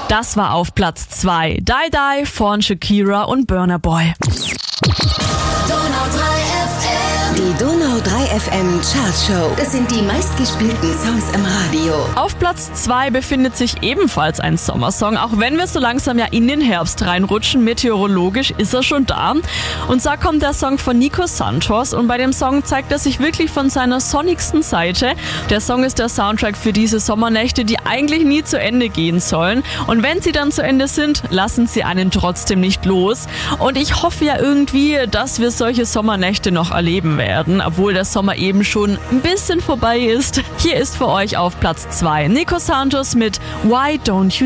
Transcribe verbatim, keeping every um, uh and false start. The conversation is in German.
Das war auf Platz zwei. Die Die von Shakira und Burna Boy. Die Donau drei F M Chartshow. Das sind die meistgespielten Songs im Radio. Auf Platz zwei befindet sich ebenfalls ein Sommersong, auch wenn wir so langsam ja in den Herbst reinrutschen. Meteorologisch ist er schon da. Und zwar kommt der Song von Nico Santos und bei dem Song zeigt er sich wirklich von seiner sonnigsten Seite. Der Song ist der Soundtrack für diese Sommernächte, die eigentlich nie zu Ende gehen sollen. Und wenn sie dann zu Ende sind, lassen sie einen trotzdem nicht los. Und ich hoffe ja irgendwie, dass wir solche Sommernächte noch erleben werden, obwohl der Sommer eben schon ein bisschen vorbei ist. Hier ist für euch auf Platz zwei Nico Santos mit Why Don't You